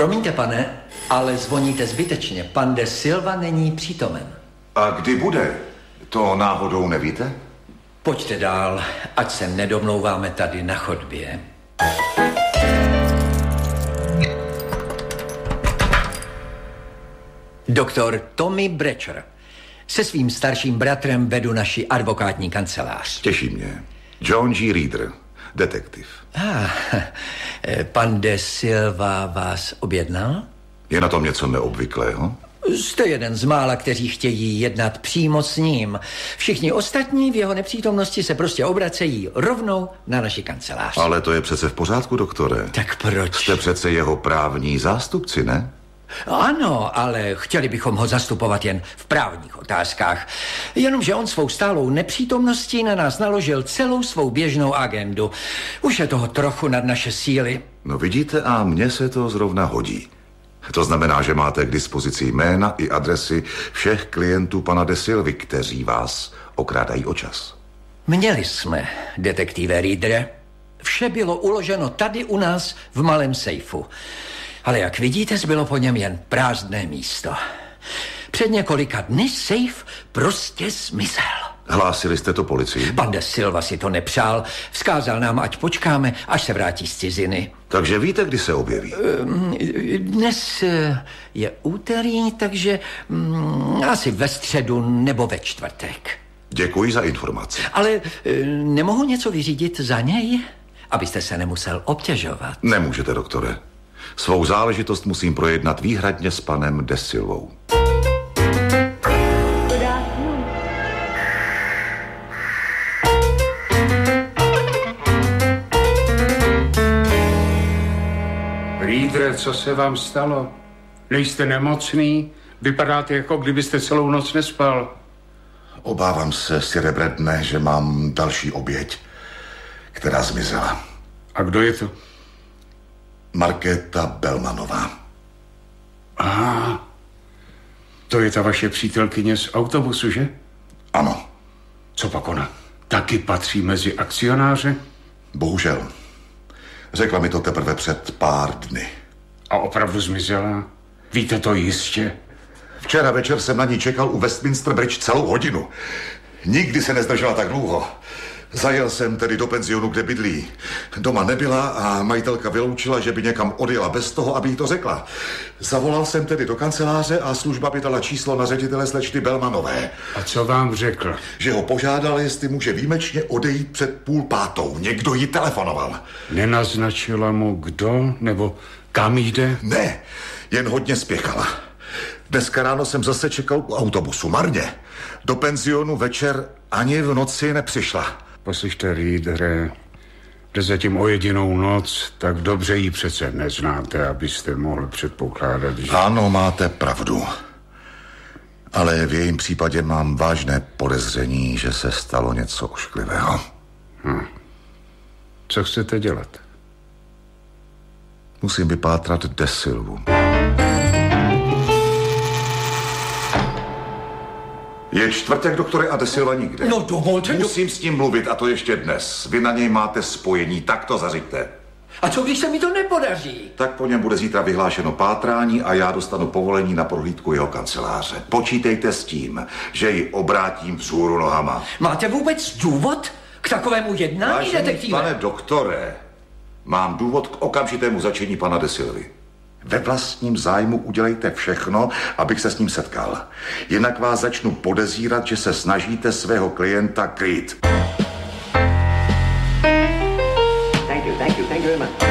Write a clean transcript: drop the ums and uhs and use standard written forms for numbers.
Promiňte, pane, ale zvoníte zbytečně. Pan de Silva není přítomen. A kdy bude? To náhodou nevíte? Pojďte dál, ať se nedomlouváme tady na chodbě. Doktor Tommy Brecher. Se svým starším bratrem vedu naši advokátní kancelář. Těší mě. John G. Reader, detektiv. Pan de Silva vás objednal? Je na tom něco neobvyklého? Jste jeden z mála, kteří chtějí jednat přímo s ním. Všichni ostatní v jeho nepřítomnosti se prostě obracejí rovnou na naši kancelář. Ale to je přece v pořádku, doktore. Tak proč? Jste přece jeho právní zástupci, ne? Ano, ale chtěli bychom ho zastupovat jen v právních otázkách. Jenomže on svou stálou nepřítomností na nás naložil celou svou běžnou agendu. Už je toho trochu nad naše síly. No vidíte, a mně se to zrovna hodí. To znamená, že máte k dispozici jména i adresy všech klientů pana de Silvy, kteří vás okrádají o čas. Měli jsme, detektive Readere. Vše bylo uloženo tady u nás v malém sejfu. Ale jak vidíte, zbylo po něm jen prázdné místo. Před několika dny sejf prostě zmizel. Hlásili jste to policii? Pan de Silva si to nepřál. Vzkázal nám, ať počkáme, až se vrátí z ciziny. Takže víte, kdy se objeví? Dnes je úterý, takže asi ve středu nebo ve čtvrtek. Děkuji za informaci. Ale nemohu něco vyřídit za něj? Abyste se nemusel obtěžovat. Nemůžete, doktore. Svou záležitost musím projednat výhradně s panem de Silvou. Readere, co se vám stalo? Nejste nemocný? Vypadáte, jako kdybyste celou noc nespal. Obávám se, sire Bradne, že mám další oběť, která zmizela. A kdo je to? Markéta Bellmanová. Aha, to je ta vaše přítelkyně z autobusu, že? Ano. Co pak ona? Taky patří mezi akcionáře? Bohužel. Řekla mi to teprve před pár dny. A opravdu zmizela? Víte to jistě? Včera večer jsem na ní čekal u Westminster Bridge celou hodinu. Nikdy se nezdržela tak dlouho. Zajel jsem tedy do penzionu, kde bydlí. Doma nebyla a majitelka vyloučila, že by někam odjela bez toho, aby jí to řekla. Zavolal jsem tedy do kanceláře a služba by dala číslo na ředitele slečny Bellmanové. A co vám řekl? Že ho požádal, jestli může výjimečně odejít před 4:30. Někdo jí telefonoval. Nenaznačila mu kdo nebo kam jde? Ne, jen hodně spěchala. Dneska ráno jsem zase čekal u autobusu, marně. Do penzionu večer ani v noci nepřišla. Poslyšte, Readere, jde zatím o jedinou noc, tak dobře ji přece neznáte, abyste mohl předpokládat, že... Ano, máte pravdu. Ale v jejím případě mám vážné podezření, že se stalo něco ošklivého. Co chcete dělat? Musím vypátrat de Silvu. Je čtvrtek, doktore, a de Silva nikde. No dovolte... Musím s ním mluvit, a to ještě dnes. Vy na něj máte spojení, tak to zařiďte. A co když se mi to nepodaří? Tak po něm bude zítra vyhlášeno pátrání a já dostanu povolení na prohlídku jeho kanceláře. Počítejte s tím, že ji obrátím vzhůru nohama. Máte vůbec důvod k takovému jednání, detektive? Pane doktore, mám důvod k okamžitému začení pana de Silvy. Ve vlastním zájmu udělejte všechno, abych se s ním setkal. Jinak vás začnu podezírat, že se snažíte svého klienta krýt. Thank you very much.